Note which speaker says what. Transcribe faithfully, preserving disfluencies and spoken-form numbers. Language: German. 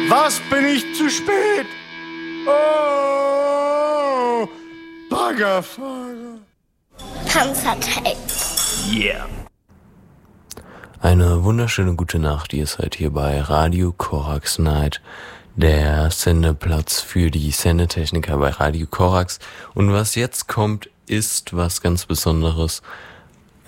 Speaker 1: Was bin ich zu spät? Oh, Baggerfahrer.
Speaker 2: Panzertape.
Speaker 1: Yeah.
Speaker 3: Eine wunderschöne gute Nacht. Ihr seid hier bei Radio Korax Night, der Sendeplatz für die Sendetechniker bei Radio Korax. Und was jetzt kommt, ist was ganz Besonderes.